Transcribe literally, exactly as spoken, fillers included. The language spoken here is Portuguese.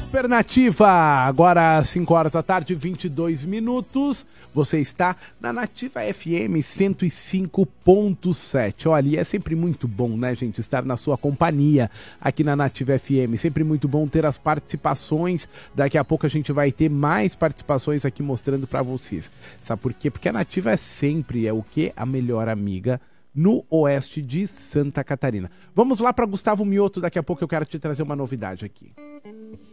Super Nativa, agora cinco horas da tarde, vinte e dois minutos. Você está na Nativa F M cento e cinco ponto sete. Olha, é sempre muito bom, né, gente, estar na sua companhia aqui na Nativa F M. Sempre muito bom ter as participações. Daqui a pouco a gente vai ter mais participações aqui mostrando para vocês. Sabe por quê? Porque a Nativa é sempre, é o quê? A melhor amiga no oeste de Santa Catarina. Vamos lá para Gustavo Mioto, daqui a pouco eu quero te trazer uma novidade aqui.